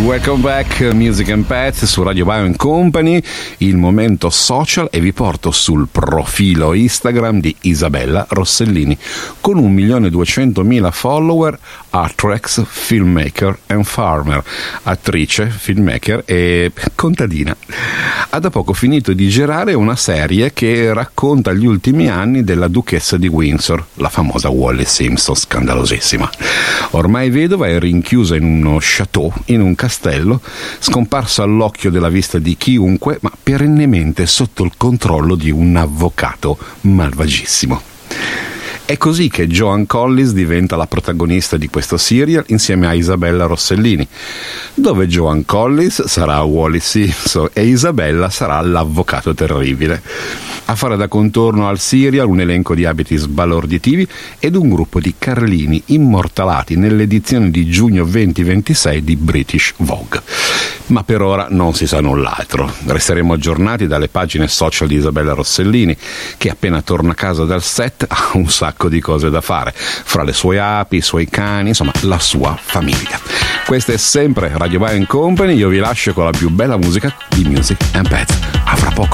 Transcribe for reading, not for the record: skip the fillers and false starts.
Welcome back, Music and Pets su Radio Bio & Company, il momento social, e vi porto sul profilo Instagram di Isabella Rossellini con 1.200.000 follower, actress, filmmaker and farmer, attrice, filmmaker e contadina. Ha da poco finito di girare una serie che racconta gli ultimi anni della duchessa di Windsor, la famosa Wallis Simpson, scandalosissima. Ormai vedova è rinchiusa in uno chateau, in un castello, scomparsa all'occhio della vista di chiunque, ma perennemente sotto il controllo di un avvocato malvagissimo. È così che Joan Collins diventa la protagonista di questo serial insieme a Isabella Rossellini, dove Joan Collins sarà Wallis Simpson e Isabella sarà l'avvocato terribile. A fare da contorno al serial un elenco di abiti sbalorditivi ed un gruppo di carlini immortalati nell'edizione di giugno 2026 di British Vogue. Ma per ora non si sa null'altro. Resteremo aggiornati dalle pagine social di Isabella Rossellini, che appena torna a casa dal set ha un sacco di cose da fare, fra le sue api, i suoi cani, insomma la sua famiglia. Questa è sempre Radio Bio & Company, io vi lascio con la più bella musica di Music and Pets. A fra poco.